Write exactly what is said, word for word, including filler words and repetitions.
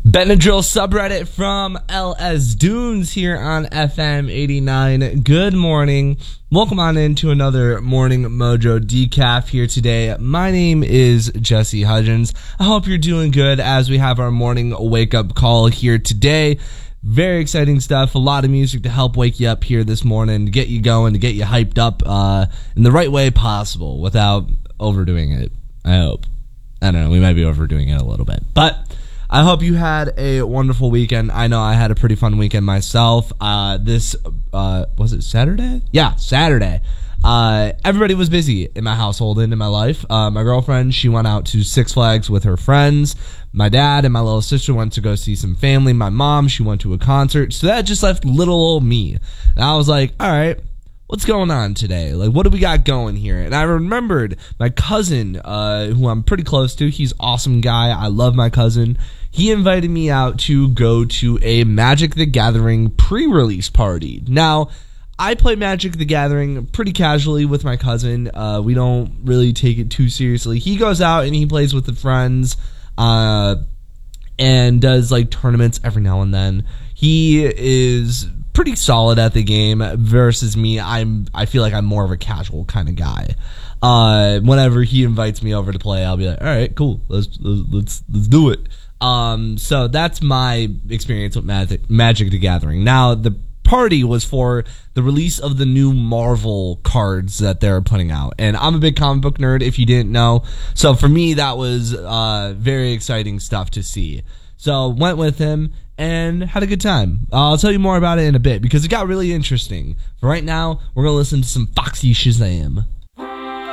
Benadryl subreddit from L S Dunes here on F M eighty-nine. Good morning. Welcome on into another Morning Mojo Decaf here today. My name is Jesse Hudgens. I hope you're doing good as we have our morning wake-up call here today. Very exciting stuff. A lot of music to help wake you up here this morning, to get you going, to get you hyped up uh, in the right way possible without overdoing it, I hope. I don't know. We might be overdoing it a little bit. But I hope you had a wonderful weekend. I know I had a pretty fun weekend myself. Uh, this, uh, was it Saturday? Yeah, Saturday. Uh, everybody was busy in my household and in my life. Uh, my girlfriend, she went out to Six Flags with her friends. My dad and my little sister went to go see some family. My mom, she went to a concert. So that just left little old me. And I was like, all right, what's going on today? Like, what do we got going here? And I remembered my cousin, uh, who I'm pretty close to. He's an awesome guy. I love my cousin. He invited me out to go to a Magic the Gathering pre-release party. Now, I play Magic the Gathering pretty casually with my cousin. Uh, we don't really take it too seriously. He goes out and he plays with the friends uh, and does like tournaments every now and then. He is pretty solid at the game versus me. I'm I feel like I'm more of a casual kind of guy. Uh, whenever he invites me over to play, I'll be like, all right, cool, let's let's let's do it. Um, so that's my experience with Magic, Magic the Gathering. Now, the party was for the release of the new Marvel cards that they're putting out. And I'm a big comic book nerd, if you didn't know. So for me, that was uh, very exciting stuff to see. So went with him and had a good time. Uh, I'll tell you more about it in a bit because it got really interesting. For right now, we're going to listen to some Foxy Shazam.